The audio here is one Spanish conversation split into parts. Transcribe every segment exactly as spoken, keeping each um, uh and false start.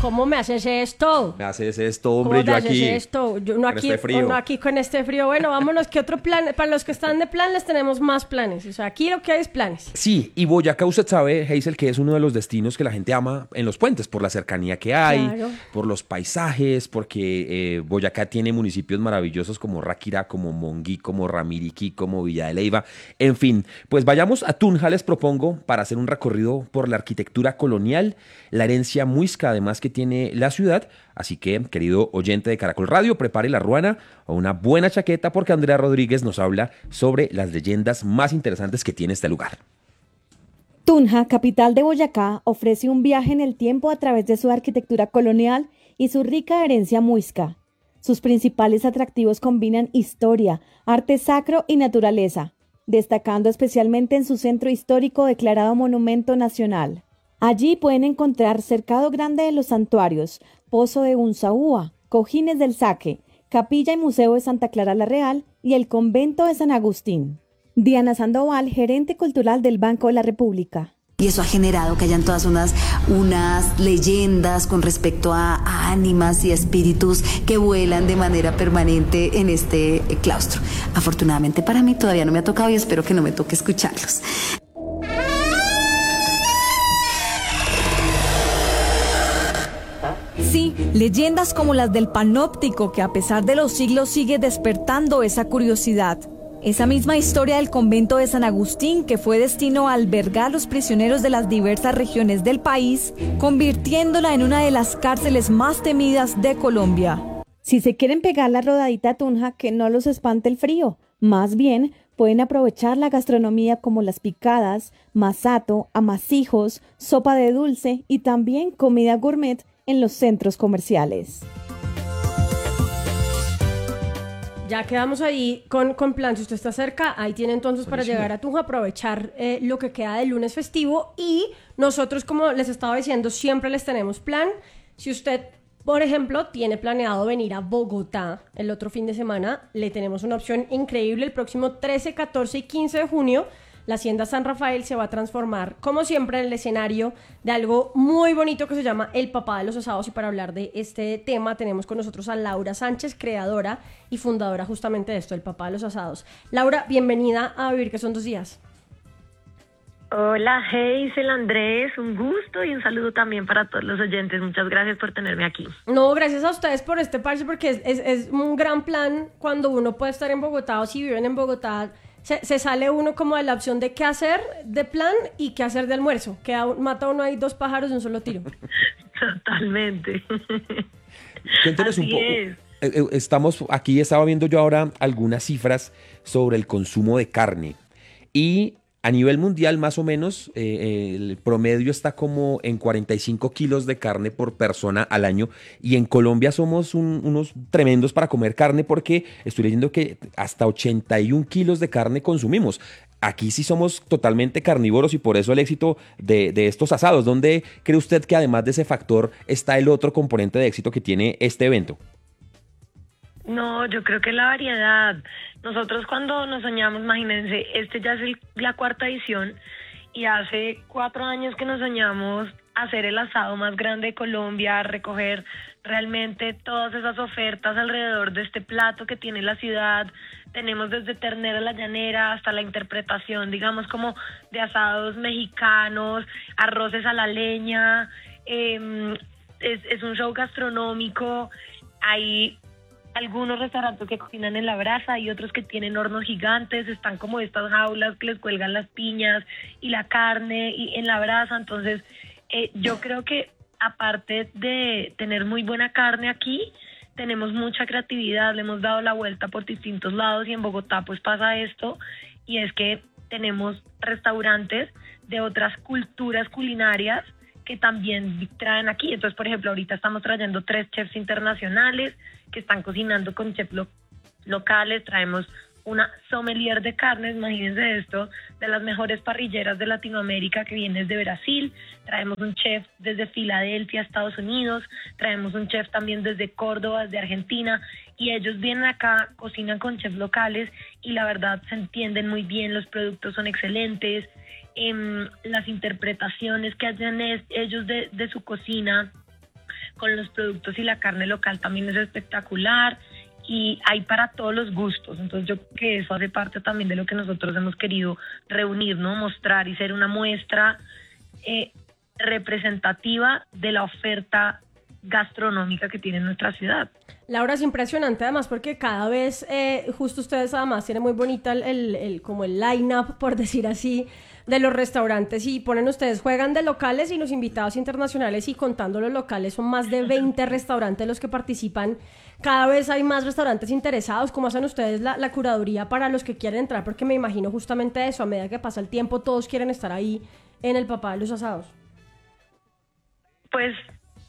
¿cómo me haces esto? Me haces esto, hombre, yo aquí. Esto? Yo, no con aquí, este frío. no aquí con este frío. Bueno, vámonos, ¿qué otro plan? Para los que están de plan, les tenemos más planes. O sea, aquí lo que hay es planes. Sí, y Boyacá, usted sabe, Hazel, que es uno de los destinos que la gente ama en los puentes, por la cercanía que hay, Claro. por los paisajes, porque eh, Boyacá tiene municipios maravillosos como Ráquira, como Monguí, como Ramiriquí, como Villa de Leyva. En fin, pues vayamos a Tunja, les propongo, para hacer un recorrido por la arquitectura colonial, la herencia muisca además que tiene la ciudad. Así que, querido oyente de Caracol Radio, prepare la ruana o una buena chaqueta porque Andrea Rodríguez nos habla sobre las leyendas más interesantes que tiene este lugar. Tunja, capital de Boyacá, ofrece un viaje en el tiempo a través de su arquitectura colonial y su rica herencia muisca. Sus principales atractivos combinan historia, arte sacro y naturaleza, destacando especialmente en su centro histórico declarado Monumento Nacional. Allí pueden encontrar Cercado Grande de los Santuarios, Pozo de Unzaúa, Cojines del Saque, Capilla y Museo de Santa Clara la Real y el Convento de San Agustín. Diana Sandoval, gerente cultural del Banco de la República. Y eso ha generado que hayan todas unas, unas leyendas con respecto a, a ánimas y espíritus que vuelan de manera permanente en este claustro. Afortunadamente para mí todavía no me ha tocado y espero que no me toque escucharlos. Sí, leyendas como las del panóptico que a pesar de los siglos sigue despertando esa curiosidad. Esa misma historia del convento de San Agustín, que fue destino a albergar a los prisioneros de las diversas regiones del país, convirtiéndola en una de las cárceles más temidas de Colombia. Si se quieren pegar la rodadita a Tunja, que no los espante el frío. Más bien, pueden aprovechar la gastronomía como las picadas, masato, amasijos, sopa de dulce y también comida gourmet en los centros comerciales. Ya quedamos ahí con, con plan. Si usted está cerca, ahí tiene entonces para Buenísimo. llegar a Tunja, aprovechar eh, lo que queda del lunes festivo. Y nosotros, como les estaba diciendo, siempre les tenemos plan. Si usted, por ejemplo, tiene planeado venir a Bogotá el otro fin de semana, le tenemos una opción increíble. El próximo trece, catorce y quince de junio, la Hacienda San Rafael se va a transformar, como siempre, en el escenario de algo muy bonito que se llama El Papá de los Asados. Y para hablar de este tema tenemos con nosotros a Laura Sánchez, creadora y fundadora justamente de esto, El Papá de los Asados. Laura, bienvenida a Vivir que son dos días. Hola, Hazel, Andrés, un gusto y un saludo también para todos los oyentes. Muchas gracias por tenerme aquí. No, gracias a ustedes por este parche, porque es, es, es un gran plan cuando uno puede estar en Bogotá, o si viven en Bogotá, se, se sale uno como de la opción de qué hacer de plan y qué hacer de almuerzo. Que a, mata uno ahí dos pájaros de un solo tiro. Totalmente. Cuéntenos Así un poco. es. Eh, eh, Estamos aquí, estaba viendo yo ahora algunas cifras sobre el consumo de carne. Y a nivel mundial, más o menos, eh, eh, el promedio está como en cuarenta y cinco kilos de carne por persona al año. Y en Colombia somos un- unos tremendos para comer carne porque estoy leyendo que hasta ochenta y un kilos de carne consumimos. Aquí sí somos totalmente carnívoros y por eso el éxito de, de estos asados. ¿Dónde cree usted que además de ese factor está el otro componente de éxito que tiene este evento? No, yo creo que la variedad. Nosotros cuando nos soñamos, imagínense, este ya es el- la cuarta edición y hace cuatro años que nos soñamos hacer el asado más grande de Colombia, recoger realmente todas esas ofertas alrededor de este plato que tiene la ciudad. Tenemos desde ternera a la llanera hasta la interpretación, digamos, como de asados mexicanos, arroces a la leña. eh, es, es un show gastronómico. Hay algunos restaurantes que cocinan en la brasa y otros que tienen hornos gigantes, están como estas jaulas que les cuelgan las piñas y la carne y en la brasa. Entonces eh, yo creo que aparte de tener muy buena carne aquí, tenemos mucha creatividad, le hemos dado la vuelta por distintos lados y en Bogotá pues pasa esto, y es que tenemos restaurantes de otras culturas culinarias que también traen aquí. Entonces, por ejemplo, ahorita estamos trayendo tres chefs internacionales que están cocinando con chefs lo- locales. Traemos una sommelier de carnes, imagínense esto, de las mejores parrilleras de Latinoamérica, que viene desde Brasil. Traemos un chef desde Filadelfia, Estados Unidos. Traemos un chef también desde Córdoba, desde Argentina. Y ellos vienen acá, cocinan con chefs locales y la verdad se entienden muy bien, los productos son excelentes. Em, las interpretaciones que hacen es- ellos de, de su cocina con los productos y la carne local también es espectacular y hay para todos los gustos. Entonces yo creo que eso hace parte también de lo que nosotros hemos querido reunir, ¿no? Mostrar y ser una muestra eh, representativa de la oferta gastronómica que tiene nuestra ciudad. Laura, es impresionante además porque cada vez, eh, justo ustedes además tienen muy bonita el, el, el como el line-up, por decir así, de los restaurantes y ponen ustedes, juegan de locales y los invitados internacionales y contando los locales son más de veinte restaurantes los que participan. Cada vez hay más restaurantes interesados. ¿Cómo hacen ustedes la, la curaduría para los que quieren entrar? Porque me imagino justamente eso, a medida que pasa el tiempo todos quieren estar ahí en el Papá de los Asados. Pues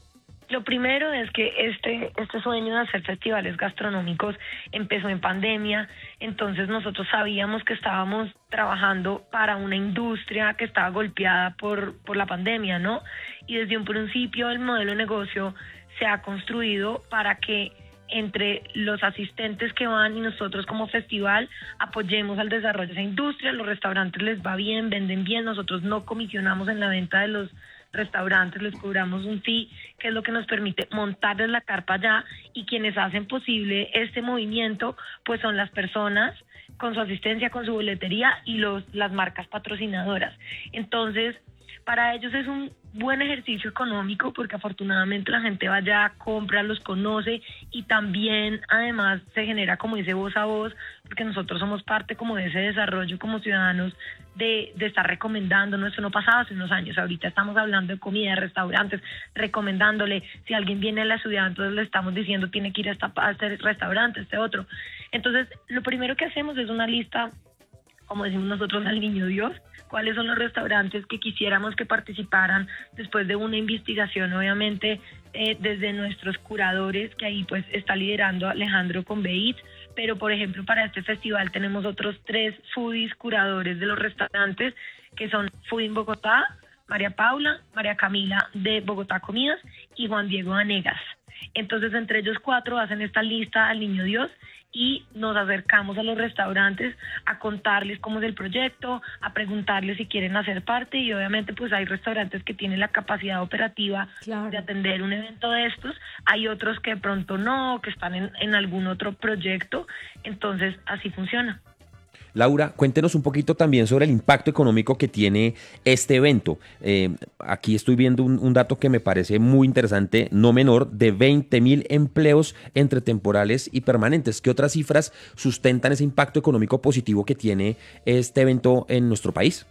lo primero es que este, este sueño de hacer festivales gastronómicos empezó en pandemia, entonces nosotros sabíamos que estábamos trabajando para una industria que estaba golpeada por, por la pandemia, ¿no? Y desde un principio el modelo de negocio se ha construido para que entre los asistentes que van y nosotros como festival apoyemos al desarrollo de esa industria. Los restaurantes les va bien, venden bien, nosotros no comisionamos en la venta de los restaurantes, les cobramos un fee, que es lo que nos permite montarles la carpa allá, y quienes hacen posible este movimiento pues son las personas con su asistencia, con su boletería y los las marcas patrocinadoras. Entonces, para ellos es un buen ejercicio económico porque afortunadamente la gente va allá, compra, los conoce y también además se genera como ese voz a voz porque nosotros somos parte como de ese desarrollo como ciudadanos de, de estar recomendando. No, eso no pasaba hace unos años, ahorita estamos hablando de comida, de restaurantes, recomendándole, si alguien viene a la ciudad entonces le estamos diciendo tiene que ir a, esta, a este restaurante, este otro. Entonces lo primero que hacemos es una lista, como decimos nosotros, al niño Dios, cuáles son los restaurantes que quisiéramos que participaran después de una investigación, obviamente, eh, desde nuestros curadores, que ahí pues está liderando Alejandro con Beit, pero por ejemplo para este festival tenemos otros tres foodies curadores de los restaurantes, que son Foodie en Bogotá, María Paula, María Camila de Bogotá Comidas y Juan Diego Vanegas. Entonces entre ellos cuatro hacen esta lista al niño Dios y nos acercamos a los restaurantes a contarles cómo es el proyecto, a preguntarles si quieren hacer parte, y obviamente pues hay restaurantes que tienen la capacidad operativa claro. de atender un evento de estos, hay otros que de pronto no, que están en, en algún otro proyecto, entonces así funciona. Laura, cuéntenos un poquito también sobre el impacto económico que tiene este evento. Eh, aquí estoy viendo un, un dato que me parece muy interesante, no menor, de veinte mil empleos entre temporales y permanentes. ¿Qué otras cifras sustentan ese impacto económico positivo que tiene este evento en nuestro país?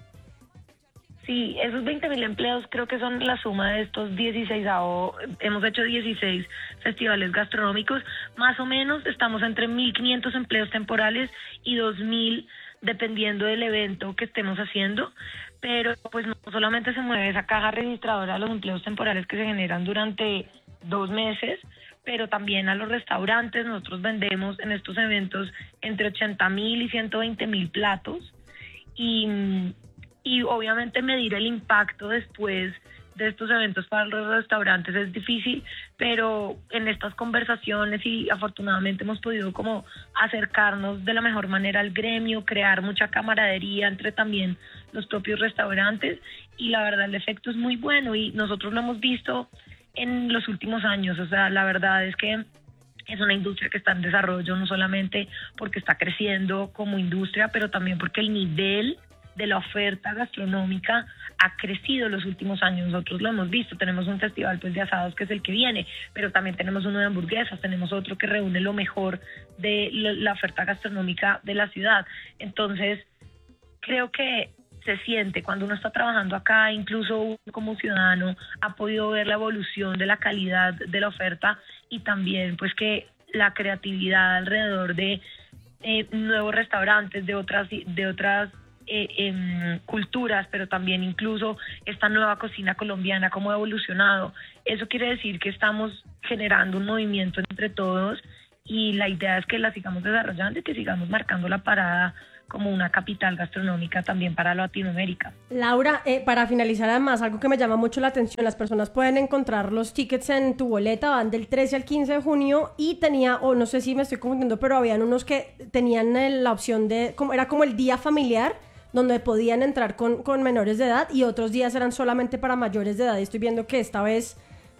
Sí, esos veinte mil empleos creo que son la suma de estos dieciséis, hemos hecho dieciséis festivales gastronómicos, más o menos estamos entre mil quinientos empleos temporales y dos mil dependiendo del evento que estemos haciendo, pero pues no solamente se mueve esa caja registradora a los empleos temporales que se generan durante dos meses, pero también a los restaurantes. Nosotros vendemos en estos eventos entre ochenta mil y ciento veinte mil platos y... Y obviamente medir el impacto después de estos eventos para los restaurantes es difícil, pero en estas conversaciones y afortunadamente hemos podido como acercarnos de la mejor manera al gremio, crear mucha camaradería entre también los propios restaurantes, y la verdad el efecto es muy bueno y nosotros lo hemos visto en los últimos años. O sea, la verdad es que es una industria que está en desarrollo, no solamente porque está creciendo como industria, pero también porque el nivel de la oferta gastronómica ha crecido en los últimos años. Nosotros lo hemos visto, tenemos un festival pues de asados que es el que viene, pero también tenemos uno de hamburguesas, tenemos otro que reúne lo mejor de la oferta gastronómica de la ciudad. Entonces creo que se siente cuando uno está trabajando acá, incluso uno como ciudadano ha podido ver la evolución de la calidad de la oferta y también pues que la creatividad alrededor de eh, nuevos restaurantes de otras de otras Eh, eh, culturas, pero también incluso esta nueva cocina colombiana, cómo ha evolucionado. Eso quiere decir que estamos generando un movimiento entre todos y la idea es que la sigamos desarrollando y que sigamos marcando la parada como una capital gastronómica también para Latinoamérica. Laura, eh, para finalizar además, algo que me llama mucho la atención, las personas pueden encontrar los tickets en tu boleta, van del trece al quince de junio y tenía, o no sé si me estoy confundiendo, pero habían unos que tenían el, la opción de, como era como el día familiar, donde podían entrar con, con menores de edad y otros días eran solamente para mayores de edad. Y estoy viendo que esta vez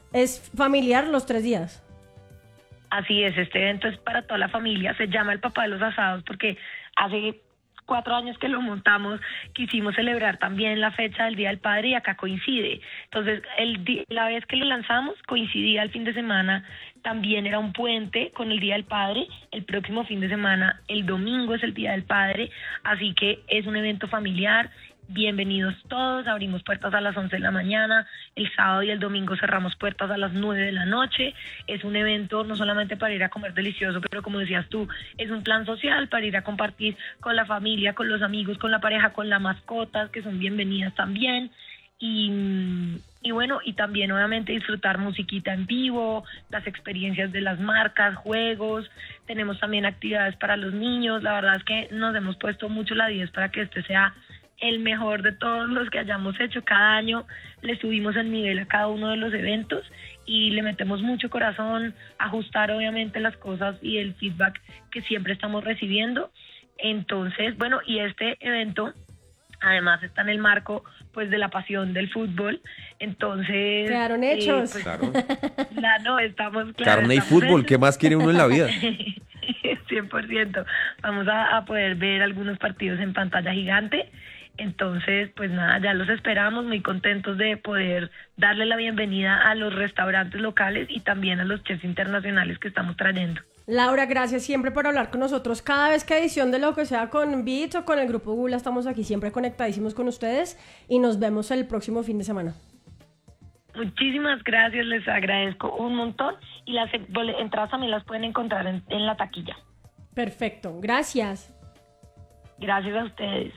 es familiar los tres días. Así es, este evento es para toda la familia, se llama el Papá de los Asados porque hace cuatro años que lo montamos, quisimos celebrar también la fecha del Día del Padre y acá coincide. Entonces, el di- la vez que lo lanzamos coincidía el fin de semana, también era un puente con el Día del Padre. El próximo fin de semana, el domingo es el Día del Padre, así que es un evento familiar. Bienvenidos todos, abrimos puertas a las once de la mañana, el sábado y el domingo cerramos puertas a las nueve de la noche. Es un evento no solamente para ir a comer delicioso, pero como decías tú, es un plan social para ir a compartir con la familia, con los amigos, con la pareja, con las mascotas, que son bienvenidas también. Y, y bueno, y también obviamente disfrutar musiquita en vivo, las experiencias de las marcas, juegos. Tenemos también actividades para los niños. La verdad es que nos hemos puesto mucho la diez para que este sea el mejor de todos los que hayamos hecho. Cada año le subimos el nivel a cada uno de los eventos y le metemos mucho corazón, ajustar obviamente las cosas y el feedback que siempre estamos recibiendo. Entonces, bueno, y este evento además está en el marco pues de la pasión del fútbol. Entonces quedaron hechos. Eh, pues, Claro. la, no, estamos claro, Carne y estamos fútbol, hechos. ¿qué más quiere uno en la vida? cien por ciento. Vamos a, a poder ver algunos partidos en pantalla gigante. Entonces, pues nada, ya los esperamos, muy contentos de poder darle la bienvenida a los restaurantes locales y también a los chefs internacionales que estamos trayendo. Laura, gracias siempre por hablar con nosotros. Cada vez que edición de lo que sea con Beats o con el Grupo Gula, estamos aquí siempre conectadísimos con ustedes y nos vemos el próximo fin de semana. Muchísimas gracias, les agradezco un montón y las entradas también las pueden encontrar en, en la taquilla. Perfecto, gracias. Gracias a ustedes.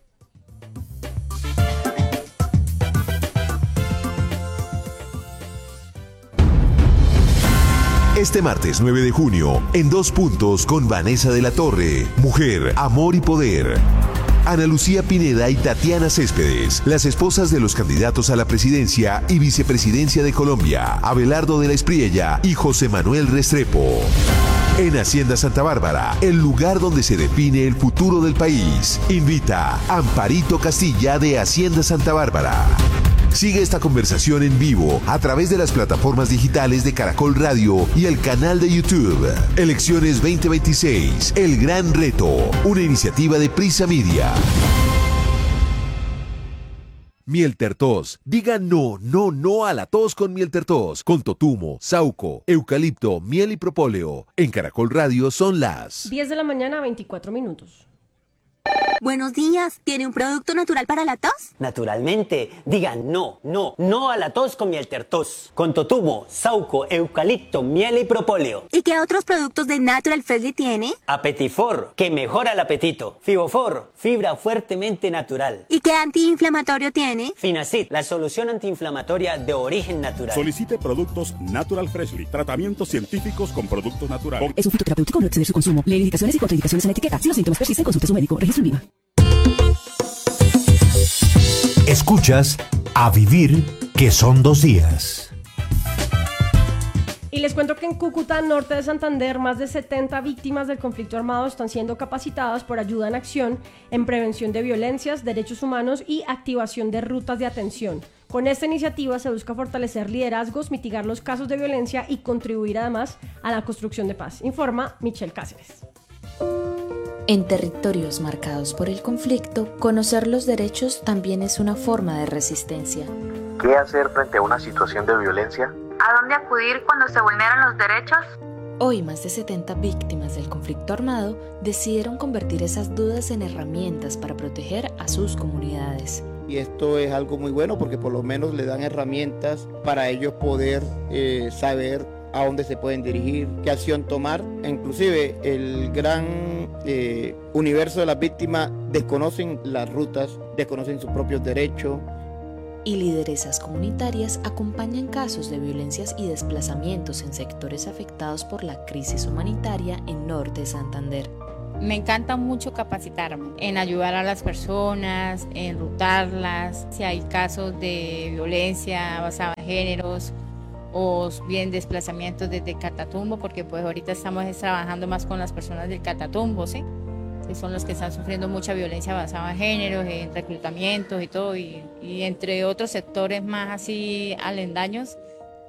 Este martes nueve de junio, en Dos Puntos con Vanessa de la Torre, Mujer, Amor y Poder. Ana Lucía Pineda y Tatiana Céspedes, las esposas de los candidatos a la presidencia y vicepresidencia de Colombia, Abelardo de la Espriella y José Manuel Restrepo. En Hacienda Santa Bárbara, el lugar donde se define el futuro del país. Invita Amparito Castilla de Hacienda Santa Bárbara. Sigue esta conversación en vivo a través de las plataformas digitales de Caracol Radio y el canal de YouTube. Elecciones veinte veintiséis, El Gran Reto, una iniciativa de Prisa Media. Miel Tertos. Diga no, no, no a la tos con Miel Tertos. Con totumo, sauco, eucalipto, miel y propóleo. En Caracol Radio son las diez de la mañana, veinticuatro minutos. Buenos días, ¿tiene un producto natural para la tos? Naturalmente, digan no, no, no a la tos con Miel Tertos. Con totumo, sauco, eucalipto, miel y propóleo. ¿Y qué otros productos de Natural Freshly tiene? Apetifor, que mejora el apetito. Fibofor, fibra fuertemente natural. ¿Y qué antiinflamatorio tiene? Finacid, la solución antiinflamatoria de origen natural. Solicite productos Natural Freshly, tratamientos científicos con productos naturales. Es un fitoterapéutico, no exceder su consumo. Lee indicaciones y contraindicaciones en la etiqueta. Si los síntomas persisten, consulte a su médico. Registro en Viva. Escuchas A Vivir, que son dos días. Y les cuento que en Cúcuta, norte de Santander, más de setenta víctimas del conflicto armado están siendo capacitadas por Ayuda en Acción en prevención de violencias, derechos humanos y activación de rutas de atención. Con esta iniciativa se busca fortalecer liderazgos, mitigar los casos de violencia y contribuir además a la construcción de paz, informa Michelle Cáceres. En territorios marcados por el conflicto, conocer los derechos también es una forma de resistencia. ¿Qué hacer frente a una situación de violencia? ¿A dónde acudir cuando se vulneran los derechos? Hoy, más de setenta víctimas del conflicto armado decidieron convertir esas dudas en herramientas para proteger a sus comunidades. Y esto es algo muy bueno porque por lo menos le dan herramientas para ellos poder eh, saber a dónde se pueden dirigir, qué acción tomar. Inclusive el gran eh, universo de las víctimas desconocen las rutas, desconocen sus propios derechos. Y lideresas comunitarias acompañan casos de violencias y desplazamientos en sectores afectados por la crisis humanitaria en norte de Santander. Me encanta mucho capacitarme en ayudar a las personas, en enrutarlas, si hay casos de violencia basada en géneros o bien desplazamientos desde Catatumbo, porque pues ahorita estamos trabajando más con las personas del Catatumbo, ¿sí? Que son los que están sufriendo mucha violencia basada en géneros, en reclutamientos y todo, y, y entre otros sectores más así alendaños,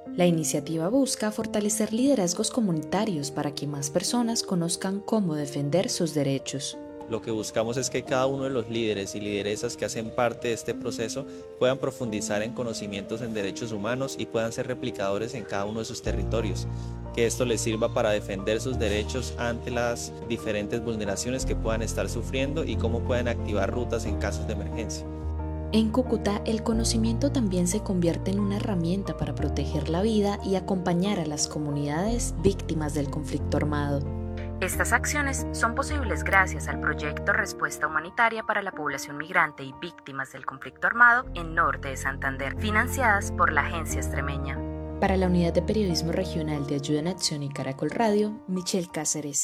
La iniciativa busca fortalecer liderazgos comunitarios para que más personas conozcan cómo defender sus derechos. Lo que buscamos es que cada uno de los líderes y lideresas que hacen parte de este proceso puedan profundizar en conocimientos en derechos humanos y puedan ser replicadores en cada uno de sus territorios. Que esto les sirva para defender sus derechos ante las diferentes vulneraciones que puedan estar sufriendo y cómo pueden activar rutas en casos de emergencia. En Cúcuta, el conocimiento también se convierte en una herramienta para proteger la vida y acompañar a las comunidades víctimas del conflicto armado. Estas acciones son posibles gracias al proyecto Respuesta Humanitaria para la Población Migrante y Víctimas del Conflicto Armado en Norte de Santander, financiadas por la Agencia Extremeña. Para la Unidad de Periodismo Regional de Ayuda en Acción y Caracol Radio, Michelle Cáceres.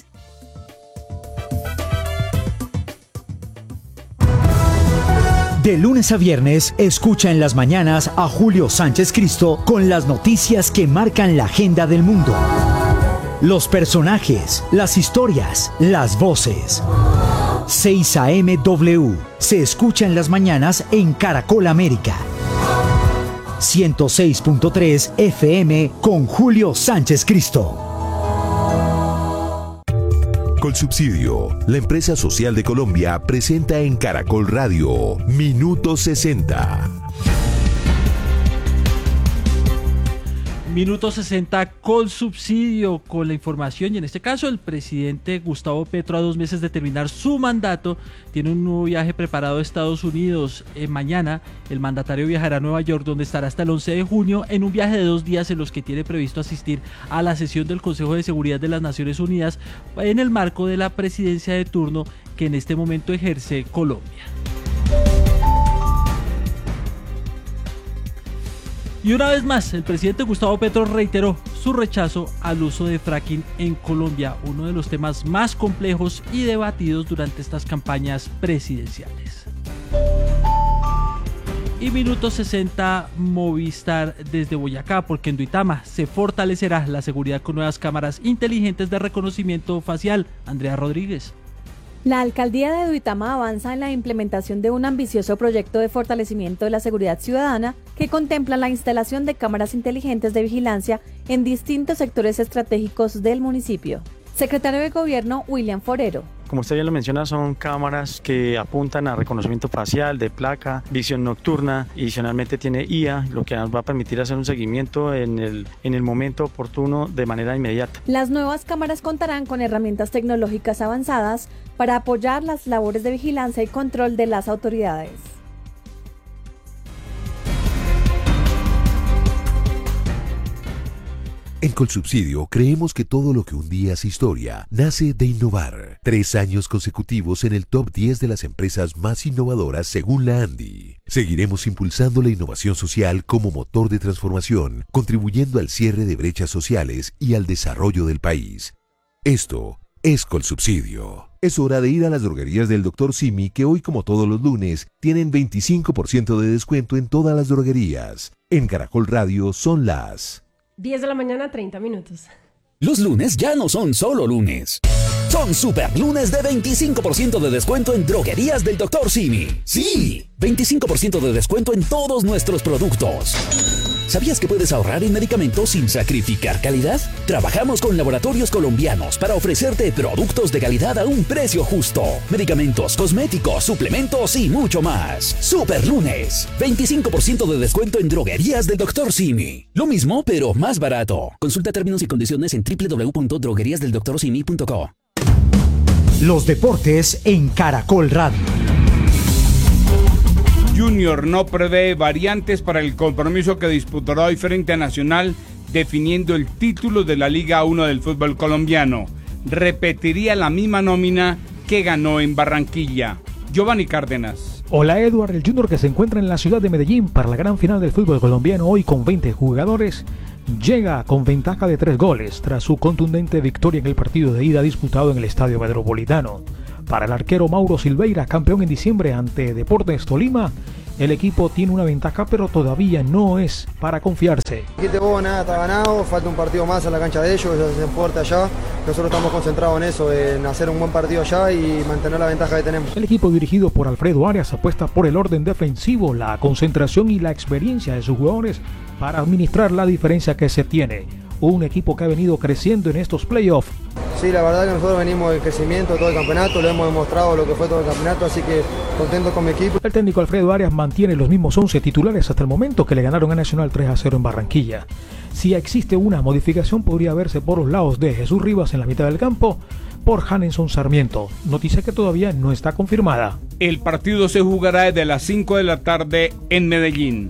De lunes a viernes, escucha en las mañanas a Julio Sánchez Cristo con las noticias que marcan la agenda del mundo. Los personajes, las historias, las voces. seis A M W se escucha en las mañanas en Caracol América. ciento seis punto tres F M con Julio Sánchez Cristo. Colsubsidio, la empresa social de Colombia, presenta en Caracol Radio Minuto sesenta. Minuto sesenta Colsubsidio, con la información, y en este caso el presidente Gustavo Petro, a dos meses de terminar su mandato, tiene un nuevo viaje preparado a Estados Unidos. Eh, mañana el mandatario viajará a Nueva York, donde estará hasta el once de junio en un viaje de dos días en los que tiene previsto asistir a la sesión del Consejo de Seguridad de las Naciones Unidas en el marco de la presidencia de turno que en este momento ejerce Colombia. Y una vez más, el presidente Gustavo Petro reiteró su rechazo al uso de fracking en Colombia, uno de los temas más complejos y debatidos durante estas campañas presidenciales. Y Minuto sesenta Movistar desde Boyacá, porque en Duitama se fortalecerá la seguridad con nuevas cámaras inteligentes de reconocimiento facial. Andrea Rodríguez. La alcaldía de Duitama avanza en la implementación de un ambicioso proyecto de fortalecimiento de la seguridad ciudadana que contempla la instalación de cámaras inteligentes de vigilancia en distintos sectores estratégicos del municipio. Secretario de Gobierno William Forero. Como usted ya lo menciona, son cámaras que apuntan a reconocimiento facial, de placa, visión nocturna, y adicionalmente tiene I A, lo que nos va a permitir hacer un seguimiento en el, en el momento oportuno de manera inmediata. Las nuevas cámaras contarán con herramientas tecnológicas avanzadas para apoyar las labores de vigilancia y control de las autoridades. En Colsubsidio creemos que todo lo que un día es historia nace de innovar. Tres años consecutivos en el top diez de las empresas más innovadoras según la ANDI. Seguiremos impulsando la innovación social como motor de transformación, contribuyendo al cierre de brechas sociales y al desarrollo del país. Esto es Colsubsidio. Es hora de ir a las droguerías del doctor Simi, que hoy, como todos los lunes, tienen veinticinco por ciento de descuento en todas las droguerías. En Caracol Radio son las diez de la mañana, treinta minutos. Los lunes ya no son solo lunes. Son super lunes de veinticinco por ciento de descuento en droguerías del doctor Simi. ¡Sí! veinticinco por ciento de descuento en todos nuestros productos. ¿Sabías que puedes ahorrar en medicamentos sin sacrificar calidad? Trabajamos con laboratorios colombianos para ofrecerte productos de calidad a un precio justo. Medicamentos, cosméticos, suplementos y mucho más. Super lunes. veinticinco por ciento de descuento en droguerías del doctor Simi. Lo mismo, pero más barato. Consulta términos y condiciones en doble u doble u doble u punto droguerías del doctor simi punto co. Los deportes en Caracol Radio. Junior no prevé variantes para el compromiso que disputará hoy frente a Nacional, definiendo el título de la Liga uno del fútbol colombiano. Repetiría la misma nómina que ganó en Barranquilla. Giovanni Cárdenas. Hola Eduard, el Junior, que se encuentra en la ciudad de Medellín para la gran final del fútbol colombiano hoy con veinte jugadores, llega con ventaja de tres goles tras su contundente victoria en el partido de ida disputado en el Estadio Metropolitano. Para el arquero Mauro Silveira, campeón en diciembre ante Deportes Tolima, el equipo tiene una ventaja, pero todavía no es para confiarse. Aquí te nada, está ganado, falta un partido más a la cancha de ellos, ellos se hacen fuerte allá, nosotros estamos concentrados en eso, en hacer un buen partido allá y mantener la ventaja que tenemos. El equipo dirigido por Alfredo Arias apuesta por el orden defensivo, la concentración y la experiencia de sus jugadores para administrar la diferencia que se tiene. Un equipo que ha venido creciendo en estos playoffs. Sí, la verdad que nosotros venimos de crecimiento todo el campeonato, lo hemos demostrado lo que fue todo el campeonato, así que contento con mi equipo. El técnico Alfredo Arias mantiene los mismos once titulares hasta el momento, que le ganaron a Nacional tres a cero en Barranquilla. Si existe una modificación, podría verse por los lados de Jesús Rivas en la mitad del campo por Hanenson Sarmiento, noticia que todavía no está confirmada. El partido se jugará desde las cinco de la tarde en Medellín.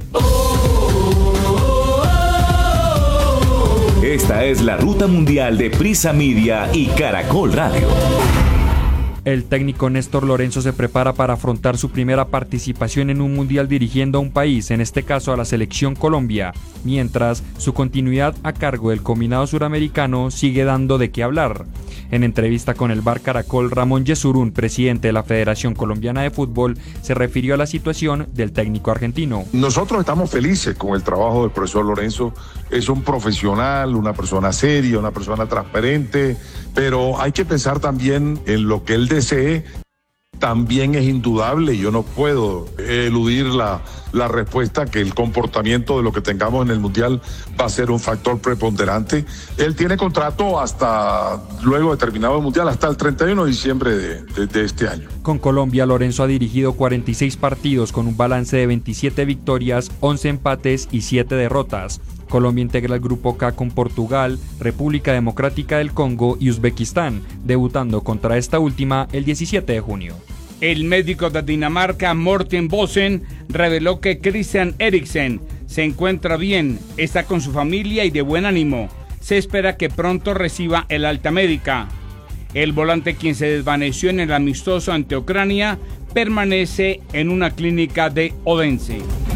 Esta es la ruta mundial de Prisa Media y Caracol Radio. El técnico Néstor Lorenzo se prepara para afrontar su primera participación en un mundial dirigiendo a un país, en este caso a la selección Colombia, mientras su continuidad a cargo del combinado suramericano sigue dando de qué hablar. En entrevista con el Bar Caracol, Ramón Yesurún, presidente de la Federación Colombiana de Fútbol, se refirió a la situación del técnico argentino. Nosotros estamos felices con el trabajo del profesor Lorenzo. Es un profesional, una persona seria, una persona transparente, pero hay que pensar también en lo que él desee. También es indudable, yo no puedo eludir la, la respuesta, que el comportamiento de lo que tengamos en el Mundial va a ser un factor preponderante. Él tiene contrato hasta luego de terminado el Mundial, hasta el treinta y uno de diciembre de, de, de este año. Con Colombia, Lorenzo ha dirigido cuarenta y seis partidos con un balance de veintisiete victorias, once empates y siete derrotas. Colombia integra el Grupo K con Portugal, República Democrática del Congo y Uzbekistán, debutando contra esta última el diecisiete de junio. El médico de Dinamarca, Morten Bosen, reveló que Christian Eriksen se encuentra bien, está con su familia y de buen ánimo. Se espera que pronto reciba el alta médica. El volante, quien se desvaneció en el amistoso ante Ucrania, permanece en una clínica de Odense.